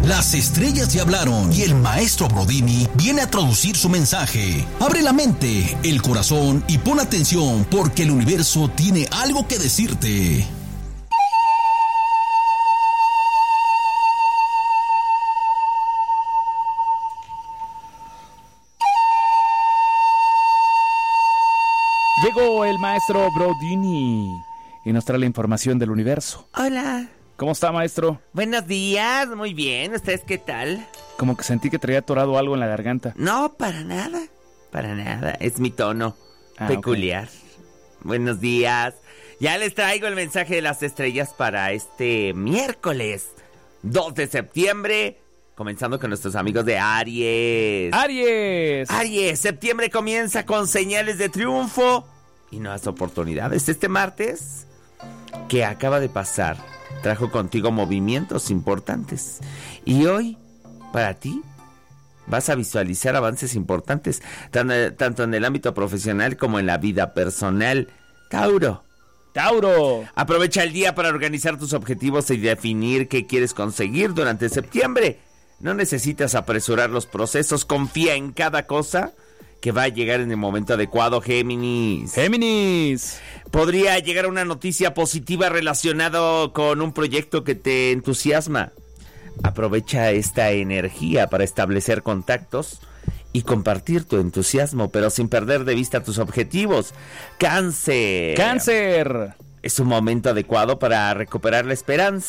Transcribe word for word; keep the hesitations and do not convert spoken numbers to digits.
Las estrellas ya hablaron y el maestro Brodini viene a traducir su mensaje. Abre la mente, el corazón y pon atención porque el universo tiene algo que decirte. Llegó el maestro Brodini y nos trae la información del universo. Hola. ¿Cómo está, maestro? Buenos días, muy bien. ¿Ustedes qué tal? Como que sentí que traía atorado algo en la garganta. No, para nada. Para nada. Es mi tono ah, peculiar. Okay. Buenos días. Ya les traigo el mensaje de las estrellas para este miércoles dos de septiembre. Comenzando con nuestros amigos de Aries. ¡Aries! Aries, septiembre comienza con señales de triunfo y nuevas oportunidades. Este martes que acaba de pasar trajo contigo movimientos importantes. Y hoy, para ti, vas a visualizar avances importantes, tanto en el ámbito profesional como en la vida personal. Tauro. Tauro. Aprovecha el día para organizar tus objetivos y definir qué quieres conseguir durante septiembre. No necesitas apresurar los procesos, confía en cada cosa que va a llegar en el momento adecuado, Géminis. Géminis. Podría llegar una noticia positiva relacionada con un proyecto que te entusiasma. Aprovecha esta energía para establecer contactos y compartir tu entusiasmo, pero sin perder de vista tus objetivos. Cáncer. Cáncer. Es un momento adecuado para recuperar la esperanza.